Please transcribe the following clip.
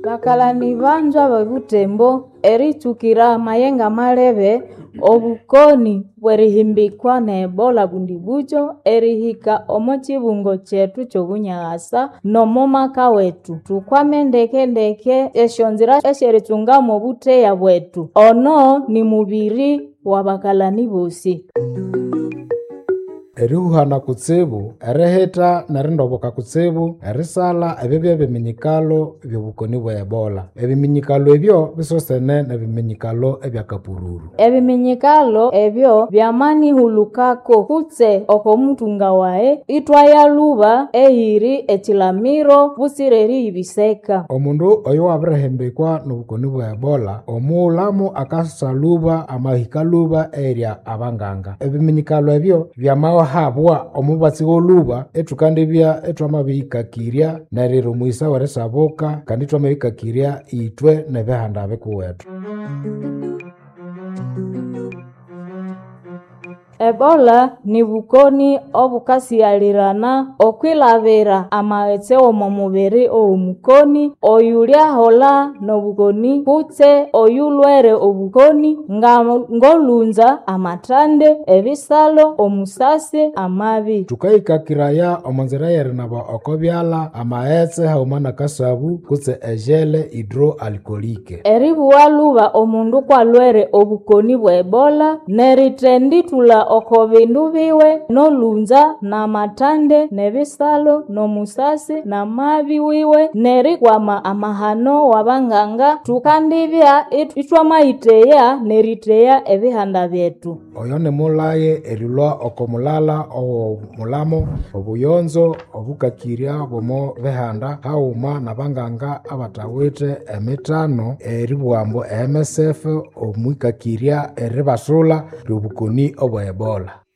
Bakalani banjwa babutembo eritukira mayenga malebe obukoni bwerihimbikwa na Ebola bundi bujo erihika omo chibungo chetu chobunyagasa nomo maka wetu tukwame ndeke eshonzira esheritunga mu buteya bwetu ono ni mubiri wa bakalani bosi. Erihuhana kutsibu, eriheta nerindoboka kutsibu, erisala ebibya biminyikalo byobukoni bwa Ebola. Ebiminyikalo ebyo bisosene nebiminyikalo ebyakapururu. Ebiminyikalo ebyo byamani hulukako kutse okomutunga wae itwaya luba ehiri echilamiro busireri ibiseka. Omundu oyo wabirihembekwa nobukoni bwa Ebola, omuulamu akasaluba amahikaluba erya abanganga. Ebiminyikalo ebyo byamawa habwa omubatsi woluba etukandibya etwamabihikakirya neriro muisa warisabuka kandi twamabihikakirya itwe nebihanda bikuwetu. Ebola ni bukoni obukasiyalirana okwilabira amaghetse omu mubiri omukoni oyulyahola nobukoni kutse oyulwere obukoni ngolunza amatande ebisalo omusasi amabi. Tukahikakiraya omonzira yerinaba okobyala amaghetse hauma nakasabu kutse ejele hidroalkolike. Eribuwa luba omundu kwalwere obukoni bwa Ebola neritenditula oko bindu biwe nolunza na matande nebisalo nomusasi na mabi wiwe nerikwama amahano wabanganga tukandibya itwamayiteya neriteya ebihanda byetu. Oyo ni mulaye erilwa okomulala omulamo obuyonzo obukakirya bomo bihanda hauma nabanganga abatawite emitano eribwambo MSF omwikakirya eribasula ryobukoni obwa Ebola.